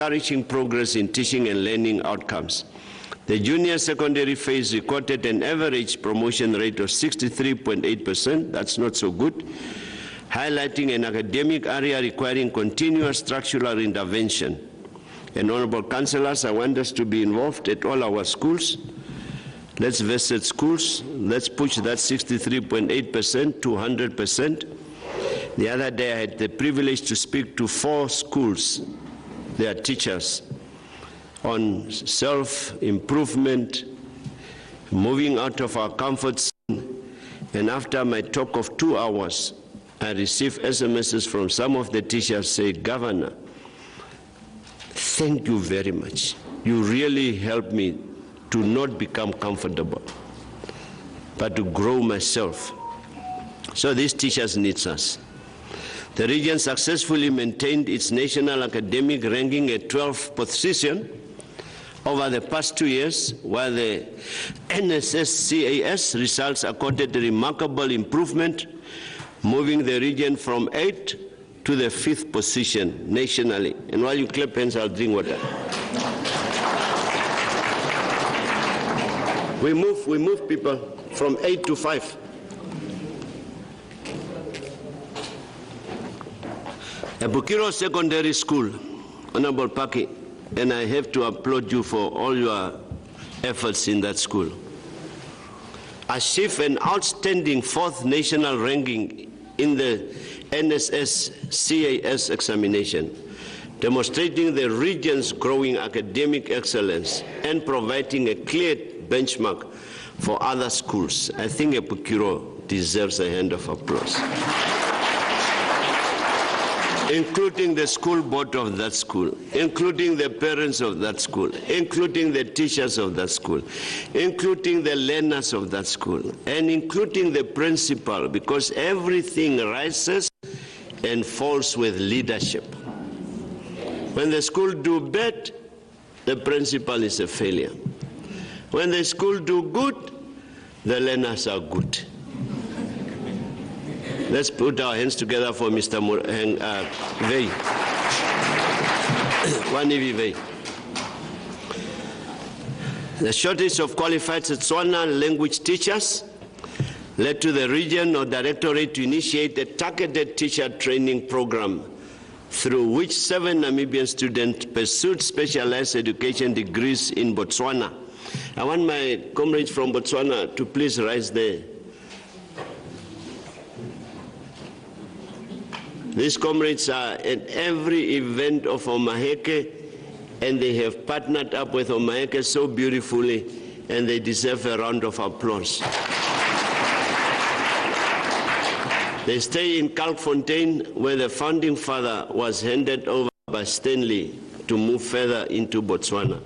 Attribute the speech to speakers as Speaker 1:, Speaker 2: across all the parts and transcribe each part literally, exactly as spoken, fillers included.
Speaker 1: encouraging progress in teaching and learning outcomes. The junior secondary phase recorded an average promotion rate of sixty-three point eight percent. That's not so good, highlighting an academic area requiring continuous structural intervention. And honorable councillors, I want us to be involved at all our schools. Let's visit schools. Let's push that sixty-three point eight percent to one hundred percent. The other day I had the privilege to speak to four schools, their teachers, on self-improvement, moving out of our comfort zone. And after my talk of two hours, I received S M Ses from some of the teachers saying, Governor, thank you very much. You really helped me to not become comfortable, but to grow myself. So these teachers need us. The region successfully maintained its national academic ranking at twelfth position over the past two years, while the N S S C A S results accorded a remarkable improvement, moving the region from eighth to the fifth position nationally. And while you clap hands, I'll drink water. We move, we move people from eight to five. Epukiro Secondary School, Honorable Paki, and I have to applaud you for all your efforts in that school. Achieved an outstanding fourth national ranking in the N S S C A S examination, demonstrating the region's growing academic excellence and providing a clear benchmark for other schools. I think Epukiro deserves a hand of applause, including the school board of that school, including the parents of that school, including the teachers of that school, including the learners of that school, and including the principal, because everything rises and falls with leadership. When the school do bad, the principal is a failure. When the school do good, the learners are good. Let's put our hands together for Mister Uh, Vey. Wanivi Vey. The shortage of qualified Setswana language teachers led to the regional directorate to initiate a targeted teacher training program through which seven Namibian students pursued specialized education degrees in Botswana. I want my comrades from Botswana to please rise there. These comrades are at every event of Omaheke, and they have partnered up with Omaheke so beautifully, and they deserve a round of applause. They stay in Kalkfontein, where the founding father was handed over by Stanley to move further into Botswana.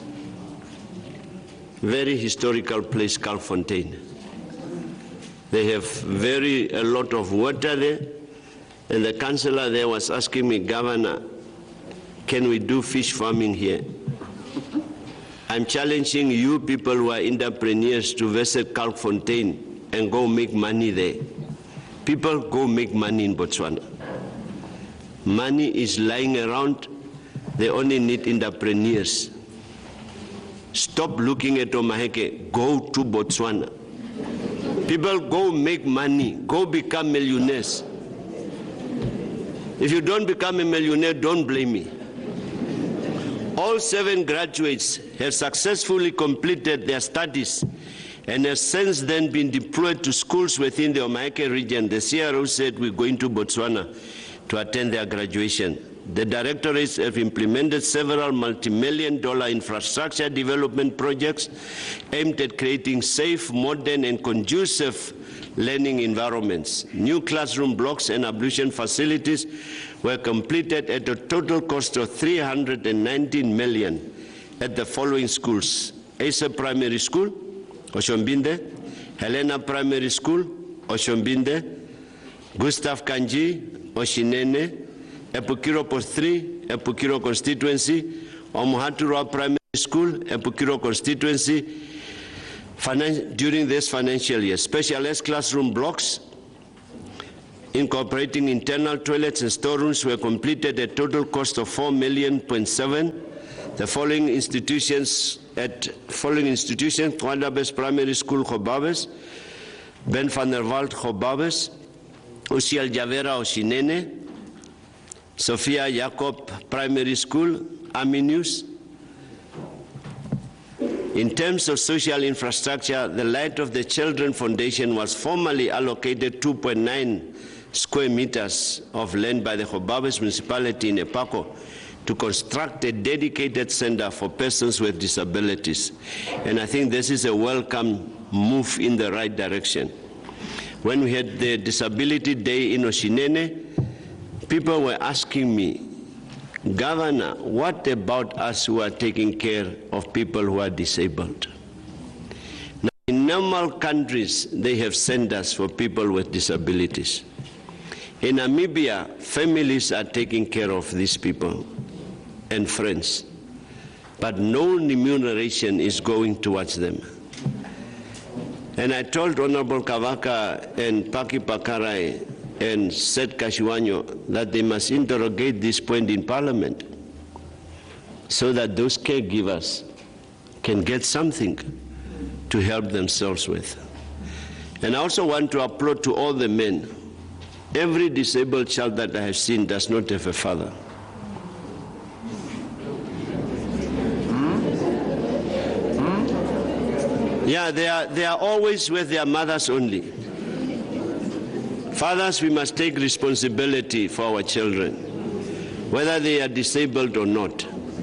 Speaker 1: Very historical place, Kalkfontein. They have very a lot of water there. And the councillor there was asking me, Governor, can we do fish farming here? I'm challenging you people who are entrepreneurs to visit Kalkfontein and go make money there. People go make money in Botswana. Money is lying around. They only need entrepreneurs. Stop looking at Omaheke. Go to Botswana. People go make money. Go become millionaires. If you don't become a millionaire, don't blame me. All seven graduates have successfully completed their studies and have since then been deployed to schools within the Omaheke region. The C R O said we're going to Botswana to attend their graduation. The directorates have implemented several multi-million dollar infrastructure development projects aimed at creating safe, modern, and conducive learning environments. New classroom blocks and ablution facilities were completed at a total cost of three hundred nineteen million dollars at the following schools: Asa Primary School, Oshombinde; Helena Primary School, Oshombinde; Gustav Kanji, Oshinene; Epukiro Post three, Epukiro Constituency; Omuhaturwa Primary School, Epukiro Constituency. Finan during this financial year, specialized classroom blocks incorporating internal toilets and storerooms were completed at a total cost of four million point seven. The following institutions at following institutions: Twadabes Primary School, Gobabes; Ben van der Walt, Gobabes; Usiel Javera, Oshinene; Sophia Jacob Primary School, Aminus. In terms of social infrastructure, the Light of the Children Foundation was formally allocated two point nine square meters of land by the Gobabes municipality in Epako to construct a dedicated center for persons with disabilities. And I think this is a welcome move in the right direction. When we had the Disability Day in Oshinene, people were asking me, Governor, what about us who are taking care of people who are disabled? Now, in normal countries, they have centers for people with disabilities. In Namibia, families are taking care of these people and friends, but no remuneration is going towards them. And I told Honorable Kavaka and Paki Pakarai and Seth Kashiwanyo that they must interrogate this point in Parliament so that those caregivers can get something to help themselves with. And I also want to applaud to all the men. Every disabled child that I have seen does not have a father. Yeah, they are, they are always with their mothers only. Fathers, we must take responsibility for our children, whether they are disabled or not.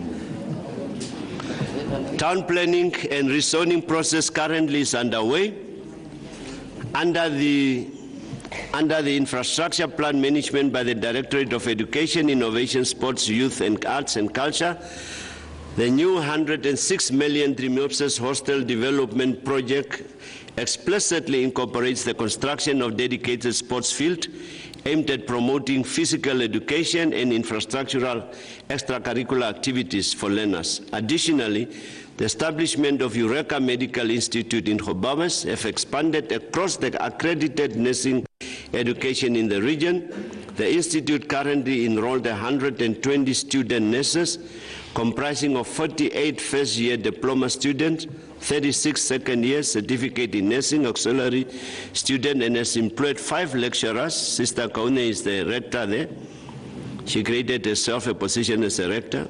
Speaker 1: Town planning and rezoning process currently is underway. Under the, under the infrastructure plan management by the Directorate of Education, Innovation, Sports, Youth and Arts and Culture, the new one hundred six million Dreamopsis Hostel Development Project explicitly incorporates the construction of dedicated sports field aimed at promoting physical education and infrastructural extracurricular activities for learners. Additionally, the establishment of Eureka Medical Institute in Gobabes have expanded across the accredited nursing education in the region. The institute currently enrolled one hundred twenty student nurses, comprising of forty-eight first-year diploma students, thirty-six second-year certificate in nursing auxiliary students, and has employed five lecturers. Sister Kaune is the rector there. She created herself a position as a rector.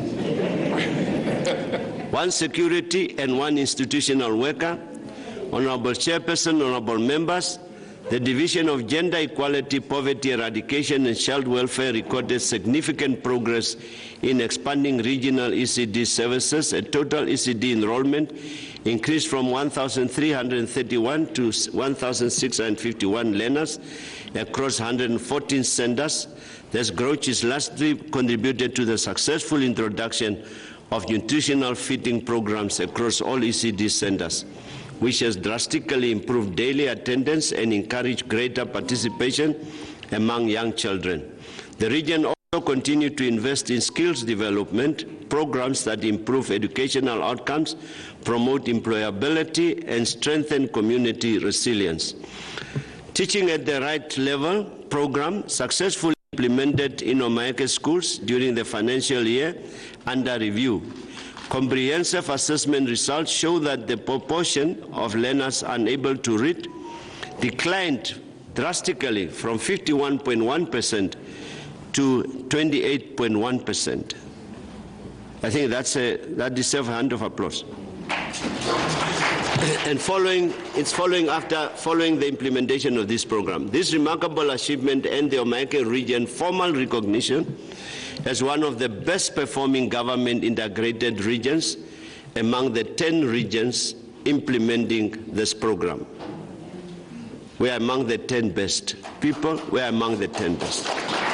Speaker 1: One security and one institutional worker. Honorable Chairperson, honorable members, the Division of Gender Equality, Poverty Eradication and Child Welfare recorded significant progress in expanding regional E C D services. A total E C D enrollment increased from one thousand three hundred thirty-one to one thousand six hundred fifty-one learners across one hundred fourteen centers. This growth is largely contributed to the successful introduction of nutritional feeding programs across all E C D centers, which has drastically improved daily attendance and encouraged greater participation among young children. The region also continued to invest in skills development programs that improve educational outcomes, promote employability, and strengthen community resilience. Teaching at the Right Level program successfully implemented in Omagh schools during the financial year under review. Comprehensive assessment results show that the proportion of learners unable to read declined drastically from fifty-one point one percent to twenty-eight point one percent. I think that's a, that deserves a hand of applause. And following, it's following after following the implementation of this program. This remarkable achievement earned the Omagh region formal recognition as one of the best performing government integrated regions among the ten regions implementing this program. We are among the ten best. People, we are among the ten best.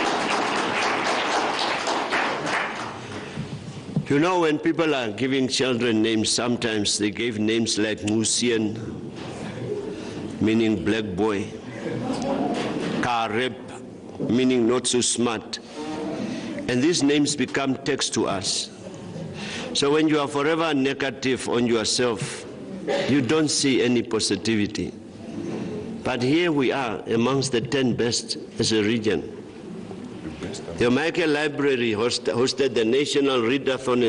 Speaker 1: You know, when people are giving children names, sometimes they give names like Musian, meaning black boy, Kareb, meaning not so smart. And these names become text to us. So when you are forever negative on yourself, you don't see any positivity. But here we are amongst the ten best as a region. The Omega Library host, hosted the National Readathon